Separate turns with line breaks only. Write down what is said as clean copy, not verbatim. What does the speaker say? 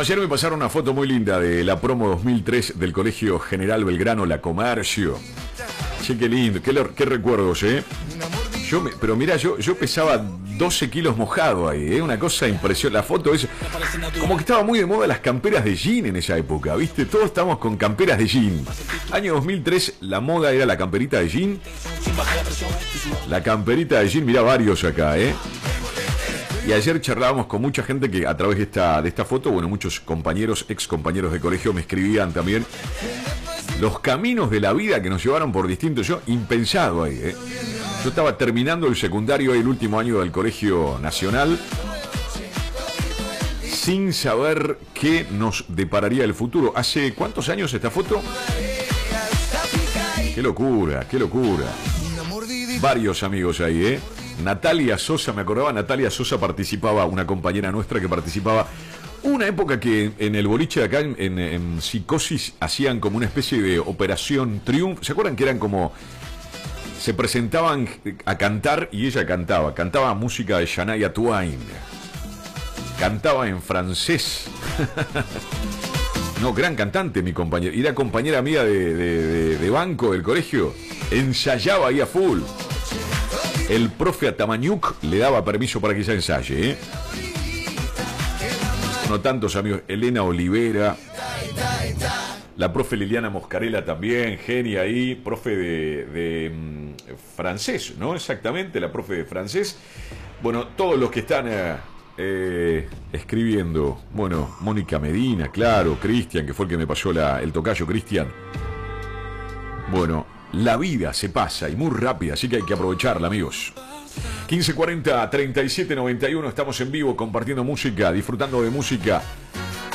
ayer me pasaron una foto muy linda de la promo 2003 del Colegio General Belgrano, La Comercio. Che, qué lindo, qué recuerdos, ¿eh? Pero mira, yo pesaba 12 kilos mojado ahí, ¿eh? Una cosa impresionante. La foto es como que estaba muy de moda las camperas de jean en esa época, ¿viste? Todos estábamos con camperas de jean. Año 2003, la moda era la camperita de jean. La camperita de jean, mirá varios acá, ¿eh? Y ayer charlábamos con mucha gente que a través de esta foto, bueno, muchos compañeros, ex compañeros de colegio me escribían también los caminos de la vida que nos llevaron por distintos. Yo, impensado ahí, ¿eh? Yo estaba terminando el secundario, el último año del Colegio Nacional, sin saber qué nos depararía el futuro. ¿Hace cuántos años esta foto? ¡Qué locura, qué locura! Varios amigos ahí, ¿eh? Natalia Sosa, me acordaba, Natalia Sosa participaba, una compañera nuestra que participaba. Una época que en el boliche de acá, en Psicosis, hacían como una especie de operación triunfo. ¿Se acuerdan que eran como... se presentaban a cantar y ella cantaba música de Shania Twain, cantaba en francés. No, gran cantante mi compañera, era compañera mía de banco del colegio, ensayaba ahí a full. El profe Atamañuc le daba permiso para que ella ensaye, ¿eh? No tantos amigos, Elena Olivera, la profe Liliana Moscarela también, genia ahí, profe de francés, ¿no? Exactamente, la profe de francés. Bueno, todos los que están escribiendo, bueno, Mónica Medina, claro, Cristian, que fue el que me pasó el tocayo, Cristian. Bueno, la vida se pasa y muy rápida, así que hay que aprovecharla, amigos. 1540 3791, estamos en vivo compartiendo música, disfrutando de música.